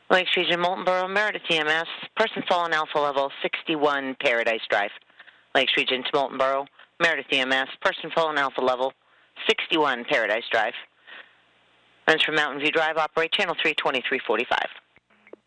Lakes Region, Molten Borough, Meredith EMS, person fallen alpha level 61 Paradise Drive. Lakes Region to Molten Borough, Meredith EMS, person fallen alpha level 61 Paradise Drive. Runs from Mountain View Drive, operate channel 32345.